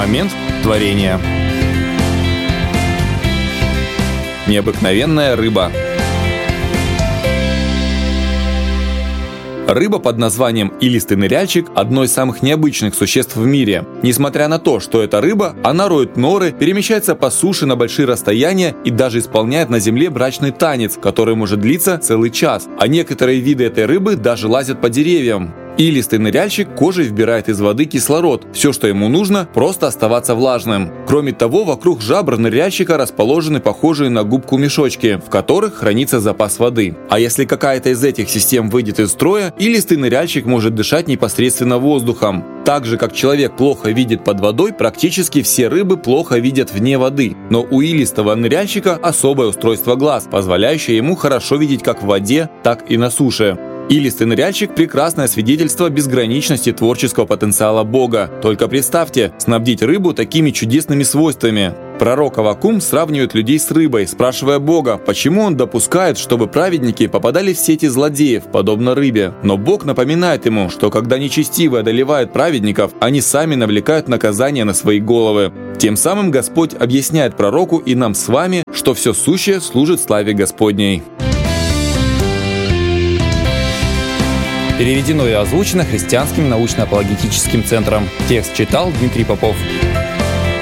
Момент творения. Необыкновенная рыба. Рыба под названием илистый ныряльщик – одно из самых необычных существ в мире. Несмотря на то, что это рыба, она роет норы, перемещается по суше на большие расстояния и даже исполняет на земле брачный танец, который может длиться целый час. А некоторые виды этой рыбы даже лазят по деревьям. Илистый ныряльщик кожей вбирает из воды кислород. Все, что ему нужно, просто оставаться влажным. Кроме того, вокруг жабр ныряльщика расположены похожие на губку мешочки, в которых хранится запас воды. А если какая-то из этих систем выйдет из строя, илистый ныряльщик может дышать непосредственно воздухом. Так же, как человек плохо видит под водой, практически все рыбы плохо видят вне воды. Но у илистого ныряльщика особое устройство глаз, позволяющее ему хорошо видеть как в воде, так и на суше. Илистый ныряльщик – прекрасное свидетельство безграничности творческого потенциала Бога. Только представьте, снабдить рыбу такими чудесными свойствами. Пророк Аввакум сравнивает людей с рыбой, спрашивая Бога, почему он допускает, чтобы праведники попадали в сети злодеев, подобно рыбе. Но Бог напоминает ему, что когда нечестивые одолевают праведников, они сами навлекают наказание на свои головы. Тем самым Господь объясняет пророку и нам с вами, что все сущее служит славе Господней. Переведено и озвучено Христианским научно-апологетическим центром. Текст читал Дмитрий Попов.